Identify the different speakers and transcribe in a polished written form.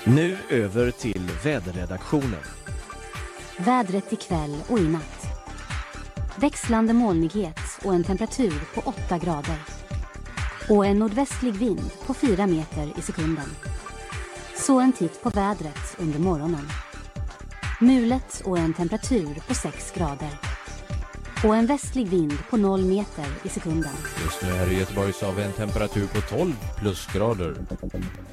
Speaker 1: Nu över till väderredaktionen.
Speaker 2: Vädret ikväll och i natt. Växlande molnighet och en temperatur på 8 grader. Och en nordvästlig vind på 4 meter i sekunden. Så en titt på vädret under morgonen. Mulet och en temperatur på 6 grader. Och en västlig vind på 0 meter i sekunden.
Speaker 3: Just nu här i Göteborg så har vi en temperatur på 12 plusgrader.